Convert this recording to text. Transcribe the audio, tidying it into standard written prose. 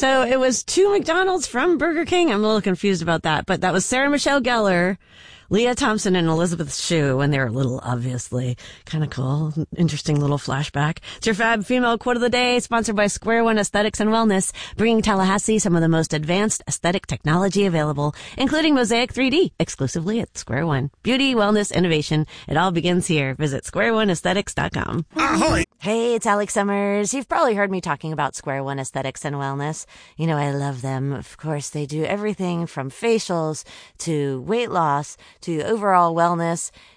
So it was two McDonald's from Burger King. I'm a little confused about that, but that was Sarah Michelle Gellar, Leah Thompson, and Elizabeth Shue when they were little, obviously. Kind of cool. Interesting little flashback. It's your Fab Female Quote of the Day, sponsored by Square One Aesthetics and Wellness, bringing Tallahassee some of the most advanced aesthetic technology available, including Mosaic 3D, exclusively at Square One. Beauty, wellness, innovation. It all begins here. Visit squareoneaesthetics.com. Ahoy! Hey, it's Alex Summers. You've probably heard me talking about Square One Aesthetics and Wellness. You know, I love them. Of course, they do everything from facials to weight loss to overall wellness.